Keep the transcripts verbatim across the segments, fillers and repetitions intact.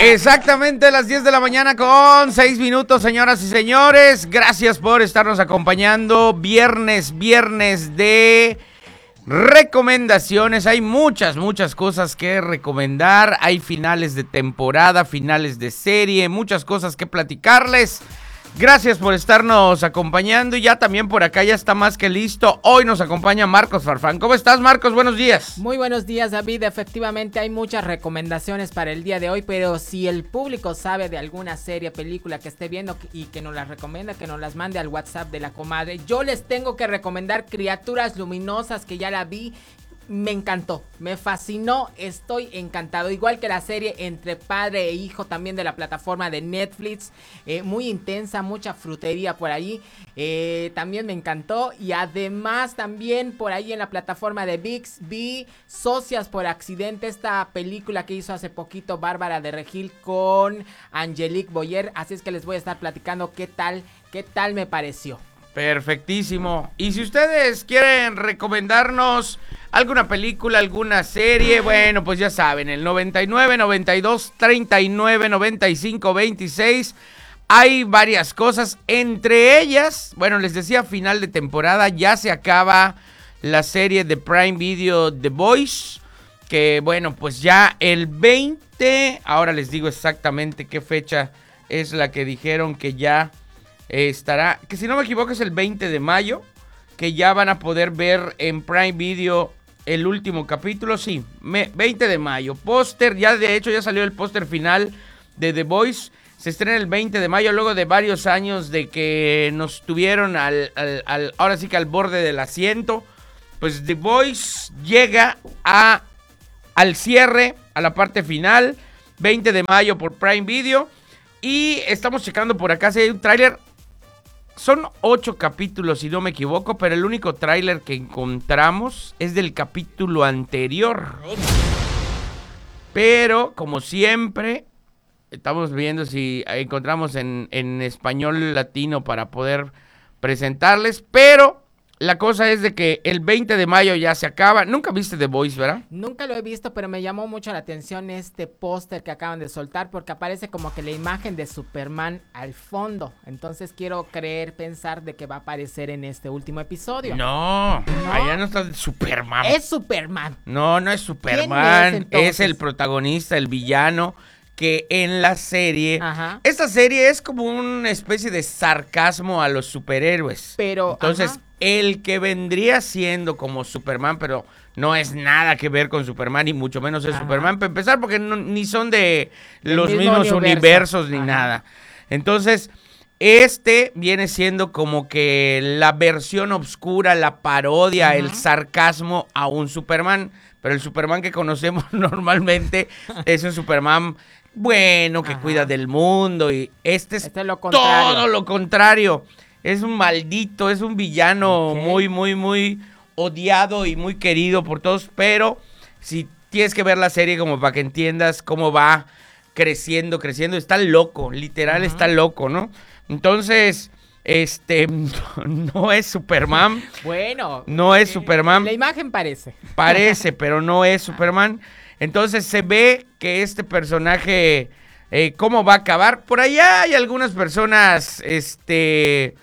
Exactamente las diez de la mañana con seis minutos, señoras y señores. Gracias por estarnos acompañando. Viernes, viernes de recomendaciones. Hay muchas, muchas cosas que recomendar. Hay finales de temporada, finales de serie, muchas cosas que platicarles. Gracias por estarnos acompañando y ya también por acá ya está más que listo. Hoy nos acompaña Marcos Farfán. ¿Cómo estás, Marcos? Buenos días. Muy buenos días, David. Efectivamente hay muchas recomendaciones para el día de hoy, pero si el público sabe de alguna serie, película que esté viendo y que nos las recomienda, que nos las mande al WhatsApp de la comadre. Yo les tengo que recomendar Criaturas Luminosas, que ya la vi. Me encantó, me fascinó, estoy encantado. Igual que la serie Entre Padre e Hijo, también de la plataforma de Netflix. Eh, muy intensa, mucha frutería por ahí. Eh, también me encantó. Y además también por ahí en la plataforma de V I X vi Socias por Accidente, esta película que hizo hace poquito Bárbara de Regil con Angelique Boyer. Así es que les voy a estar platicando qué tal, qué tal me pareció. Perfectísimo. Y si ustedes quieren recomendarnos alguna película, alguna serie, bueno, pues ya saben, el noventa y nueve, noventa y dos, treinta y nueve, noventa y cinco, veintiséis. Hay varias cosas, entre ellas, bueno, les decía, final de temporada, ya se acaba la serie de Prime Video The Voice, que bueno, pues ya el veinte, ahora les digo exactamente qué fecha es la que dijeron que ya estará, que si no me equivoco es el veinte de mayo, que ya van a poder ver en Prime Video el último capítulo, sí, me, veinte de mayo, póster, ya de hecho ya salió el póster final de The Voice, se estrena el veinte de mayo, luego de varios años de que nos tuvieron al, al, al ahora sí que al borde del asiento, pues The Voice llega a, al cierre, a la parte final, veinte de mayo por Prime Video, y estamos checando por acá si hay un tráiler. Son ocho capítulos, si no me equivoco, pero el único tráiler que encontramos es del capítulo anterior. Pero, como siempre, estamos viendo si encontramos en, en español latino para poder presentarles. Pero la cosa es de que el veinte de mayo ya se acaba. Nunca viste The Voice, ¿verdad? Nunca lo he visto, pero me llamó mucho la atención este póster que acaban de soltar, porque aparece como que la imagen de Superman al fondo. Entonces quiero creer, pensar de que va a aparecer en este último episodio. No, ¿no? Allá no está Superman. Es Superman. No, no es Superman. ¿Quién es, es el protagonista, el villano, que en la serie, ajá, esta serie es como una especie de sarcasmo a los superhéroes. Pero, entonces, ajá, el que vendría siendo como Superman, pero no es nada que ver con Superman, y mucho menos es, ajá, Superman, para empezar, porque no, ni son de el los mismo mismos universo. universos ni, ajá, nada. Entonces, este viene siendo como que la versión oscura, la parodia, ajá, el sarcasmo a un Superman, pero el Superman que conocemos normalmente es un Superman bueno, que, ajá, cuida del mundo, y este es, este es lo todo lo contrario. Es un maldito, es un villano, okay, muy, muy, muy odiado y muy querido por todos, pero si tienes que ver la serie como para que entiendas cómo va creciendo, creciendo, está loco, literal, uh-huh, está loco, ¿no? Entonces, este, no es Superman. Bueno. No es eh, Superman. La imagen parece. Parece, pero no es Superman. Entonces se ve que este personaje, eh, ¿cómo va a acabar? Por allá hay algunas personas, este,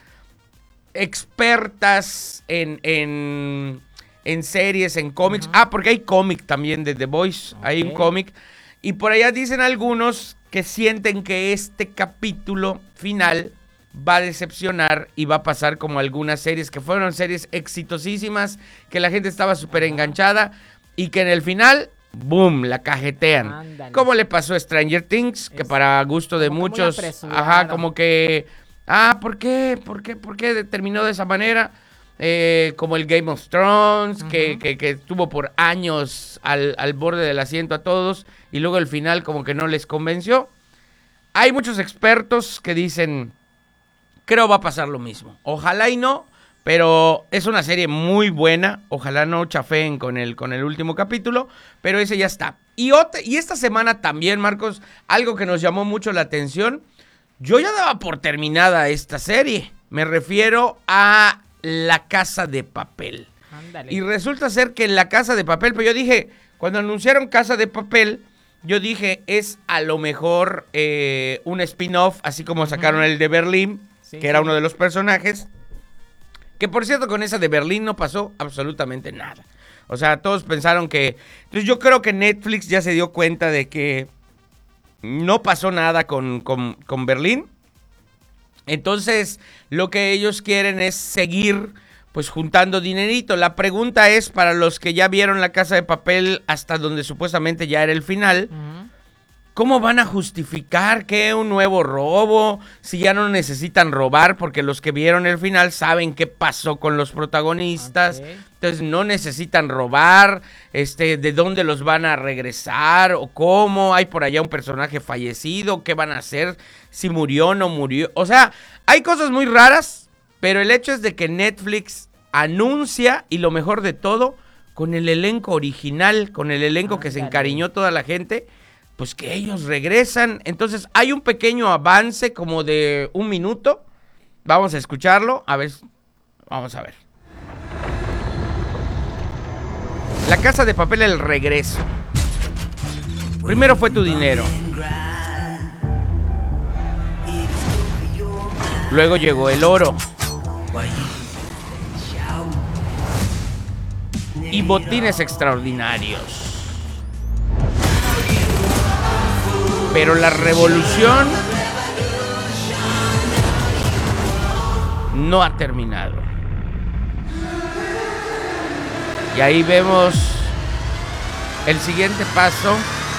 expertas en, en, en series, en cómics. Uh-huh. Ah, porque hay cómic también de The Voice, okay, hay un cómic. Y por allá dicen algunos que sienten que este capítulo final va a decepcionar y va a pasar como algunas series que fueron series exitosísimas, que la gente estaba súper enganchada y que en el final, boom, la cajetean. Ándale. Como le pasó a Stranger Things, que es, para gusto de muchos, ajá, como que, ah, ¿por qué? ¿Por qué? ¿Por qué terminó de esa manera? Eh, como el Game of Thrones, uh-huh, que, que, que estuvo por años al, al borde del asiento a todos y luego el final como que no les convenció. Hay muchos expertos que dicen, creo va a pasar lo mismo. Ojalá y no, pero es una serie muy buena. Ojalá no chafeen con el, con el último capítulo, pero ese ya está. Y, otra, y esta semana también, Marcos, algo que nos llamó mucho la atención. Yo ya daba por terminada esta serie. Me refiero a La Casa de Papel. Ándale. Y resulta ser que La Casa de Papel, pero yo dije, cuando anunciaron Casa de Papel, yo dije, es a lo mejor eh, un spin-off, así como sacaron uh-huh. el de Berlín, sí, que era sí. uno de los personajes. Que por cierto, con esa de Berlín no pasó absolutamente nada. O sea, todos pensaron que... Entonces yo creo que Netflix ya se dio cuenta de que no pasó nada con, con, con Berlín. Entonces, lo que ellos quieren es seguir, pues, juntando dinerito. La pregunta es, para los que ya vieron La Casa de Papel hasta donde supuestamente ya era el final... Uh-huh. ¿Cómo van a justificar que un nuevo robo si ya no necesitan robar? Porque los que vieron el final saben qué pasó con los protagonistas. Okay. Entonces no necesitan robar. Este, ¿de dónde los van a regresar? ¿O cómo? ¿Hay por allá un personaje fallecido? ¿Qué van a hacer? ¿Si murió o no murió? O sea, hay cosas muy raras, pero el hecho es de que Netflix anuncia, y lo mejor de todo, con el elenco original, con el elenco ah, que se encariñó toda la gente, pues que ellos regresan. Entonces hay un pequeño avance como de un minuto. Vamos a escucharlo. A ver, vamos a ver. La Casa de Papel, el regreso. Primero fue tu dinero. Luego llegó el oro. Y botines extraordinarios. Pero la revolución no ha terminado. Y ahí vemos el siguiente paso.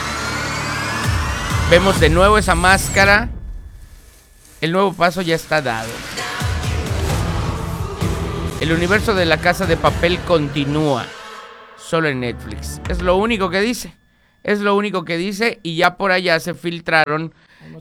Vemos de nuevo esa máscara. El nuevo paso ya está dado. El universo de La Casa de Papel continúa. Solo en Netflix. Es lo único que dice. Es lo único que dice, y ya por allá se filtraron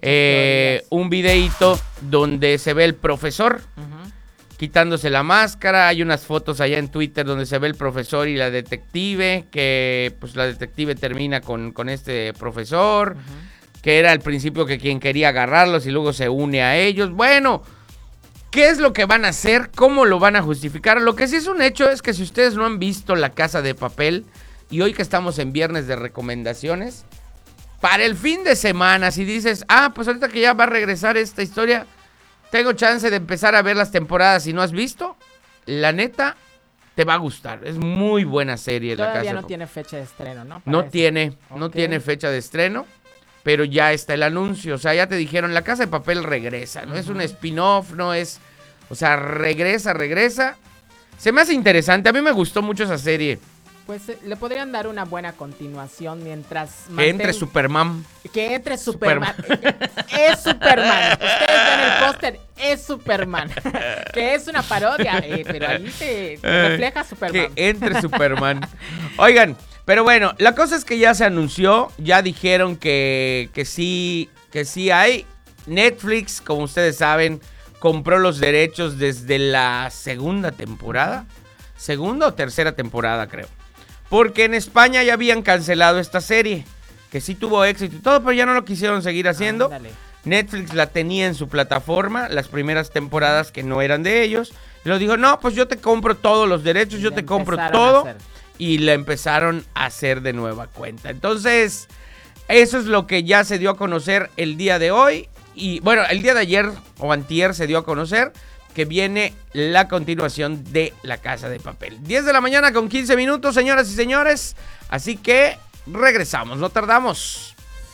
eh, un videíto donde se ve el profesor uh-huh. quitándose la máscara. Hay unas fotos allá en Twitter donde se ve el profesor y la detective, que pues la detective termina con, con este profesor, uh-huh. que era al principio que quien quería agarrarlos y luego se une a ellos. Bueno, ¿qué es lo que van a hacer? ¿Cómo lo van a justificar? Lo que sí es un hecho es que si ustedes no han visto La Casa de Papel, y hoy que estamos en viernes de recomendaciones, para el fin de semana, si dices, ah, pues ahorita que ya va a regresar esta historia, tengo chance de empezar a ver las temporadas y no has visto, la neta, te va a gustar. Es muy buena serie. Todavía La Casa no de... tiene fecha de estreno, ¿no? No Parece. tiene, okay. no tiene fecha de estreno, pero ya está el anuncio. O sea, ya te dijeron, La Casa de Papel regresa, no uh-huh. es un spin-off, no es... O sea, regresa, regresa. Se me hace interesante, a mí me gustó mucho esa serie. Pues eh, le podrían dar una buena continuación mientras... Que manten... entre Superman. Que entre Superman. Superman. Es Superman. Ustedes ven el póster, es Superman. Que es una parodia, eh, pero ahí te, te refleja Superman. Que entre Superman. Oigan, pero bueno, la cosa es que ya se anunció, ya dijeron que, que, sí, que sí hay. Netflix, como ustedes saben, compró los derechos desde la segunda temporada. Segunda o tercera temporada, creo. Porque en España ya habían cancelado esta serie, que sí tuvo éxito y todo, pero ya no lo quisieron seguir haciendo. Ándale. Netflix la tenía en su plataforma, las primeras temporadas que no eran de ellos. Y lo dijo, no, pues yo te compro todos los derechos, yo te compro todo. Y la empezaron a hacer de nueva cuenta. Entonces, eso es lo que ya se dio a conocer el día de hoy. Y bueno, el día de ayer o antier se dio a conocer que viene la continuación de La Casa de Papel. diez de la mañana con quince minutos, señoras y señores. Así que regresamos, no tardamos.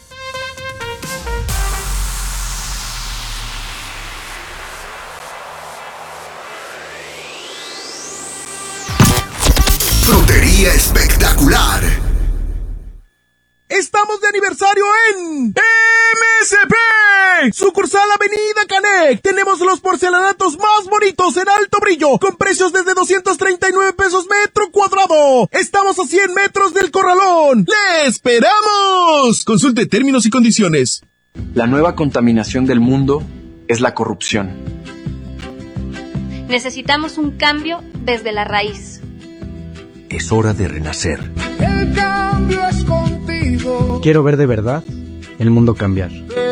Frutería espectacular. Estamos de aniversario en M S P, sucursal Avenida Canec. Tenemos los porcelanatos más bonitos en alto brillo, con precios desde doscientos treinta y nueve pesos metro cuadrado. Estamos a cien metros del Corralón. ¡Le esperamos! Consulte términos y condiciones. La nueva contaminación del mundo es la corrupción. Necesitamos un cambio desde la raíz. Es hora de renacer. El cambio es contigo. Quiero ver de verdad el mundo cambiar. De